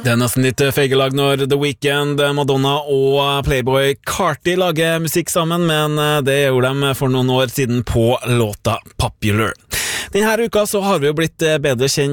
Det nesten litt feigelag når The Weeknd, Madonna og Playboy Carti lager musikk sammen, men det gjorde de for noen år siden på låta Popular. Denne uka så har vi jo blitt bedre kjent